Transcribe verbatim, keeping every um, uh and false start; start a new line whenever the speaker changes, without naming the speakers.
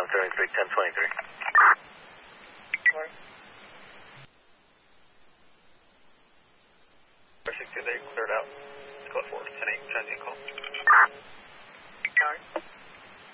I'm throwing three, ten twenty-three.
Sorry. six two eight, cleared out. Code four, ten eight, transient call. Sorry.